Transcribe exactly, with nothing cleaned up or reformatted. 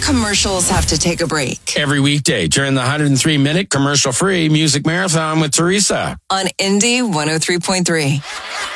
commercials have to take a break. Every weekday during the one hundred three minute commercial-free music marathon with Teresa. On Indie one oh three point three.